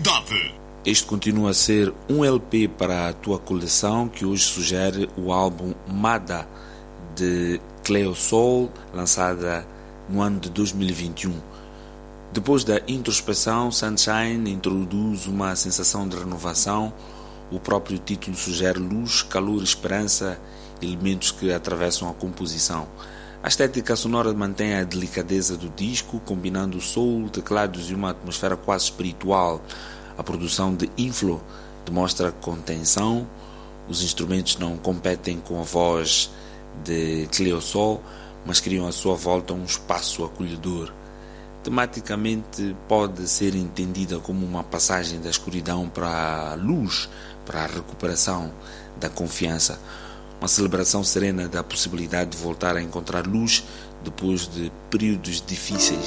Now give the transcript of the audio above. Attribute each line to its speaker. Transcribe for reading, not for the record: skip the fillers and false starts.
Speaker 1: Top.
Speaker 2: Este continua a ser um LP para a tua coleção, que hoje sugere o álbum Mada de Cleo Sol, lançada no ano de 2021. Depois da introspeção, Sunshine introduz uma sensação de renovação. O próprio título sugere luz, calor, esperança, elementos que atravessam a composição. A estética sonora mantém a delicadeza do disco, combinando soul, teclados e uma atmosfera quase espiritual. A produção de Inflow demonstra contenção. Os instrumentos não competem com a voz de Cleo Sol, mas criam à sua volta um espaço acolhedor. Tematicamente pode ser entendida como uma passagem da escuridão para a luz, para a recuperação da confiança. Uma celebração serena da possibilidade de voltar a encontrar luz depois de períodos difíceis.